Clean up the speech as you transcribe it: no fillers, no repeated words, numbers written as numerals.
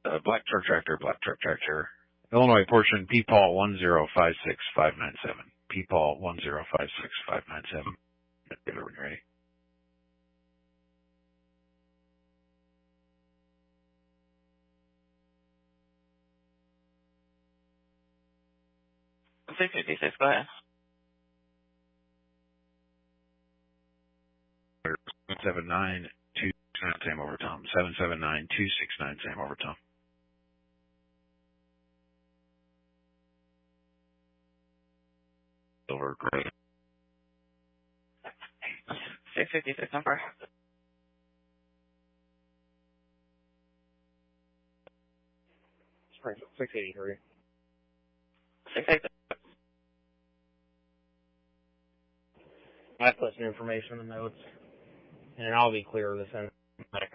Black Truck Tractor. Illinois portion, PPAL 1056597. PPAL 1056597. Get it ready. C56, go ahead. 779-269, Sam over Tom. 779-269, Sam over Tom. Silver gray. 656 number. 683. 686. I put some information in the notes, and I'll be clear of this in medic